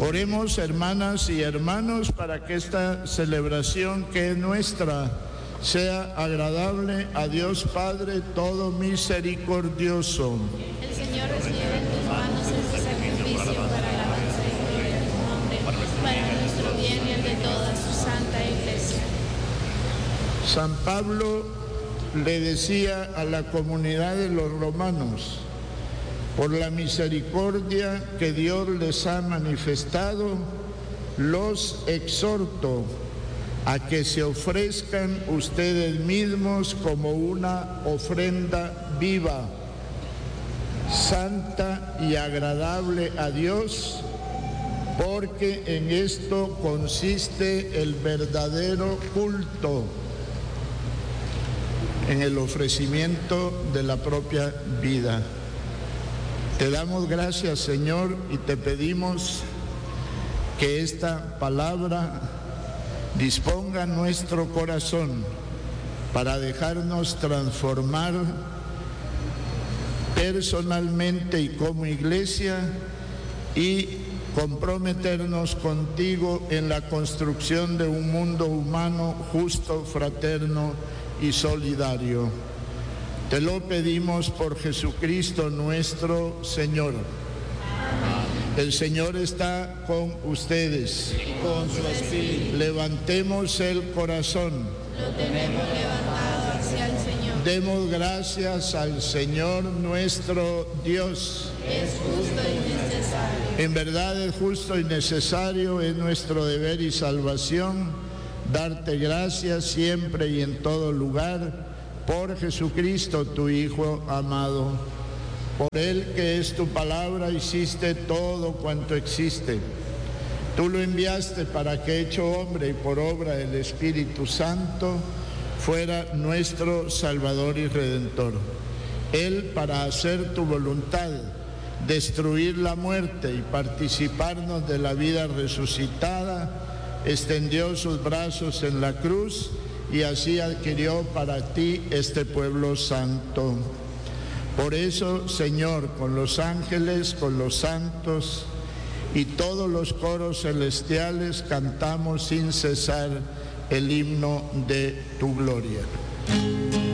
Oremos, hermanas y hermanos, para que esta celebración que es nuestra sea agradable a Dios Padre todo misericordioso. El Señor recibe en tus manos este sacrificio para la alabanza y gloria de tu nombre, para nuestro bien y el de toda su santa Iglesia. San Pablo le decía a la comunidad de los romanos: por la misericordia que Dios les ha manifestado, los exhorto a que se ofrezcan ustedes mismos como una ofrenda viva, santa y agradable a Dios, porque en esto consiste el verdadero culto, en el ofrecimiento de la propia vida. Te damos gracias, Señor, y te pedimos que esta palabra disponga nuestro corazón para dejarnos transformar personalmente y como iglesia y comprometernos contigo en la construcción de un mundo humano justo, fraterno y solidario. Te lo pedimos por Jesucristo nuestro Señor. El Señor está con ustedes. Y con su espíritu. Levantemos el corazón. Lo tenemos levantado hacia el Señor. Demos gracias al Señor nuestro Dios. Es justo y necesario. En verdad es justo y necesario, es nuestro deber y salvación darte gracias siempre y en todo lugar por Jesucristo, tu Hijo amado. Por Él, que es tu palabra, hiciste todo cuanto existe. Tú lo enviaste para que, hecho hombre y por obra del Espíritu Santo, fuera nuestro Salvador y Redentor. Él, para hacer tu voluntad, destruir la muerte y participarnos de la vida resucitada, extendió sus brazos en la cruz y así adquirió para ti este pueblo santo. Por eso, Señor, con los ángeles, con los santos y todos los coros celestiales cantamos sin cesar el himno de tu gloria.